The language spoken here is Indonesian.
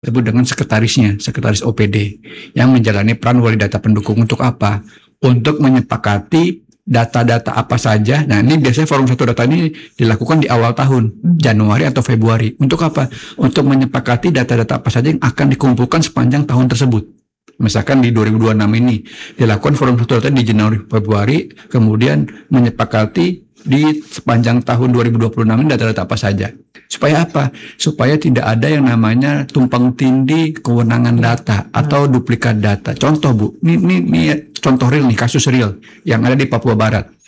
disebut dengan sekretarisnya, sekretaris OPD, yang menjalani peran wali data pendukung untuk apa? Untuk menyepakati data-data apa saja. Nah, ini biasanya forum satu data ini dilakukan di awal tahun, Januari atau Februari. Untuk apa? Untuk menyepakati data-data apa saja yang akan dikumpulkan sepanjang tahun tersebut. Misalkan di 2026 ini dilakukan forum satu data di Januari Februari, kemudian menyepakati di sepanjang tahun 2026 ini data-data apa saja. Supaya apa? Supaya tidak ada yang namanya tumpang tindih kewenangan data atau duplikat data. Contoh Bu, ini contoh real nih, kasus real yang ada di Papua Barat.